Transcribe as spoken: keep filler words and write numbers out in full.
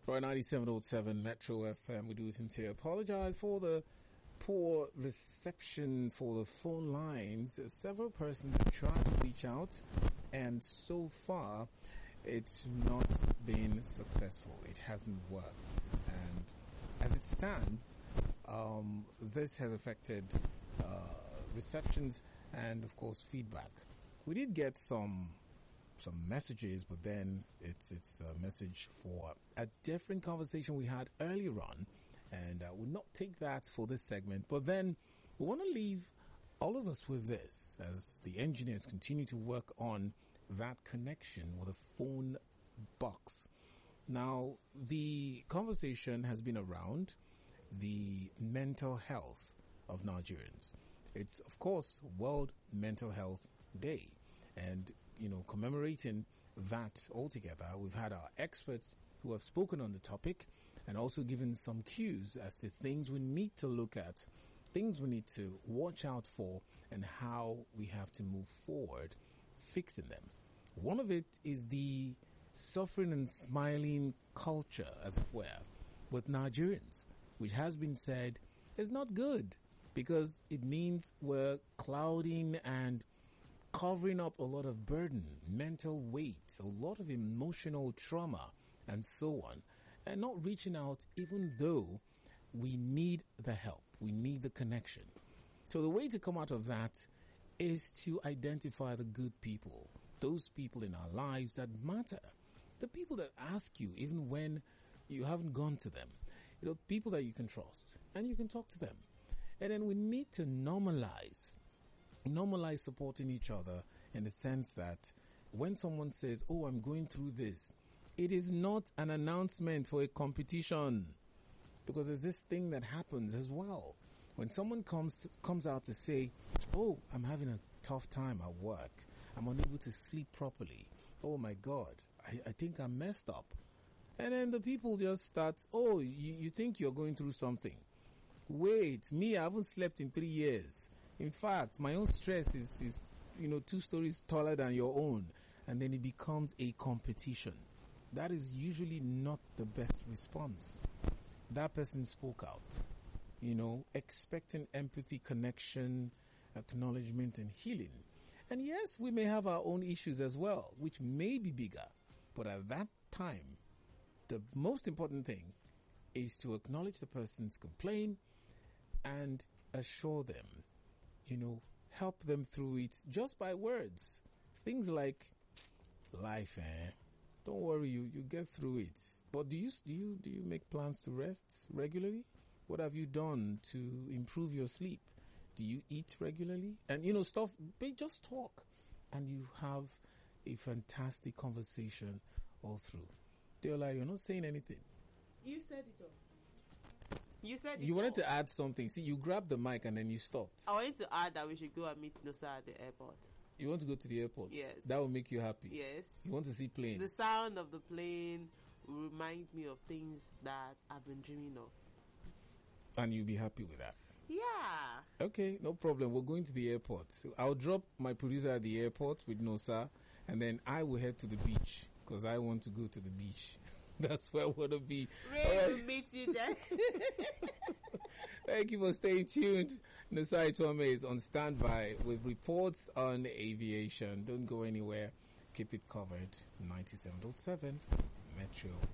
Right, ninety-seven point seven Metro F M. We do sincerely apologize for the poor reception for the phone lines. Several persons have tried to reach out, and so far, it's not been successful. It hasn't worked. And as it stands, um, this has affected uh, receptions and, of course, feedback. We did get some some messages, but then it's it's a message for a different conversation we had earlier on, and uh, we'll not take that for this segment. But then we want to leave all of us with this as the engineers continue to work on that connection with a phone box. Now, the conversation has been around the mental health of Nigerians. It's, of course, World Mental Health Day. And, you know, commemorating that altogether, we've had our experts who have spoken on the topic and also given some cues as to things we need to look at, things we need to watch out for, and how we have to move forward fixing them. One of it is the suffering and smiling culture, as it were, with Nigerians, which has been said is not good because it means we're clouding and covering up a lot of burden, mental weight, a lot of emotional trauma, and so on, and not reaching out even though we need the help, we need the connection. So the way to come out of that is to identify the good people, those people in our lives that matter, the people that ask you even when you haven't gone to them, you know, people that you can trust, and you can talk to them. And then we need to normalize normalize supporting each other in the sense that when someone says, oh, I'm going through this, it is not an announcement for a competition, because there's this thing that happens as well. When someone comes comes out to say, oh, I'm having a tough time at work, I'm unable to sleep properly, oh my God, I, I think I'm messed up. And then the people just start, oh, you, you think you're going through something. Wait, me, I haven't slept in three years. In fact, my own stress is, is, you know, two stories taller than your own. And then it becomes a competition. That is usually not the best response. That person spoke out, you know, expecting empathy, connection, acknowledgement, and healing. And yes, we may have our own issues as well, which may be bigger. But at that time, the most important thing is to acknowledge the person's complaint and assure them, you know, help them through it just by words. Things like, life, eh? Don't worry, you, you get through it. But do you, do you, do you make plans to rest regularly? What have you done to improve your sleep? Do you eat regularly? And, you know, stuff, they just talk. And you have a fantastic conversation all through. Deola, you're not saying anything. You said it all. You said it You wanted all. to add something. See, you grabbed the mic and then you stopped. I wanted to add that we should go and meet Nosa at the airport. You want to go to the airport? Yes. That will make you happy? Yes. You want to see planes? The sound of the plane will remind me of things that I've been dreaming of. And you'll be happy with that? Yeah. Okay, no problem. We're going to the airport. So I'll drop my producer at the airport with Nosa, and then I will head to the beach because I want to go to the beach. That's where I want to be. Ray right. will meet you there. Thank you for staying tuned. Nosai Tome is on standby with reports on aviation. Don't go anywhere. Keep it covered. ninety-seven point seven Metro